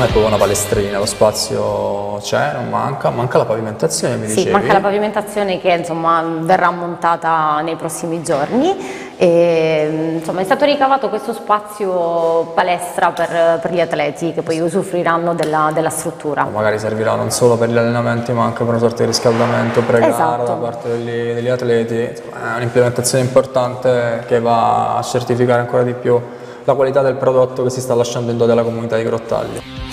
Non è proprio una palestrina, lo spazio c'è, non manca, manca la pavimentazione, mi dicevi? Sì, manca la pavimentazione che insomma verrà montata nei prossimi giorni e insomma è stato ricavato questo spazio palestra per gli atleti che poi usufruiranno della struttura. Magari servirà non solo per gli allenamenti ma anche per una sorta di riscaldamento pre-gara Esatto. da parte degli atleti. Insomma, è un'implementazione importante che va a certificare ancora di più la qualità del prodotto che si sta lasciando in dote alla comunità di Grottaglie.